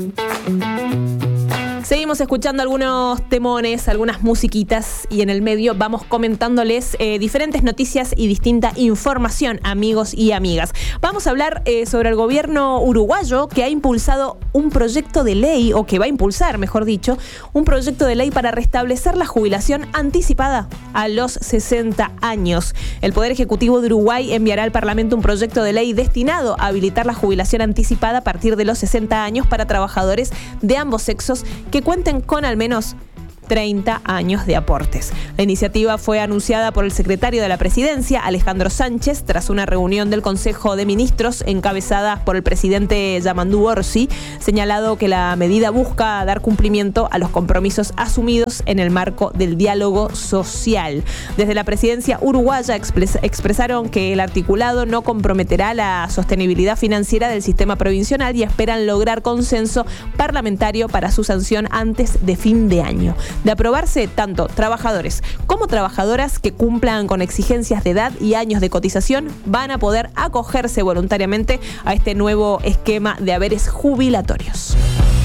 Seguimos escuchando algunos temones, algunas musiquitas, y en el medio vamos comentándoles diferentes noticias y distinta información, amigos y amigas. Vamos a hablar sobre el gobierno uruguayo, que ha impulsado un proyecto de ley, o que va a impulsar, mejor dicho, un proyecto de ley para restablecer la jubilación anticipada a los 60 años. El Poder Ejecutivo de Uruguay enviará al Parlamento un proyecto de ley destinado a habilitar la jubilación anticipada a partir de los 60 años para trabajadores de ambos sexos que cuenten con al menos 30 años de aportes. La iniciativa fue anunciada por el secretario de la Presidencia, Alejandro Sánchez, tras una reunión del Consejo de Ministros encabezada por el presidente Yamandú Orsi, señalado que la medida busca dar cumplimiento a los compromisos asumidos en el marco del diálogo social. Desde la Presidencia uruguaya expresaron que el articulado no comprometerá la sostenibilidad financiera del sistema provincial y esperan lograr consenso parlamentario para su sanción antes de fin de año. De aprobarse, tanto trabajadores como trabajadoras que cumplan con exigencias de edad y años de cotización van a poder acogerse voluntariamente a este nuevo esquema de haberes jubilatorios.